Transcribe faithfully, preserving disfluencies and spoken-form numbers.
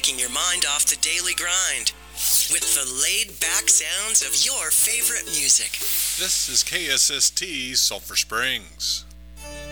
taking your mind off the daily grind with the laid-back sounds of your favorite music. This is K S S T Sulphur Springs.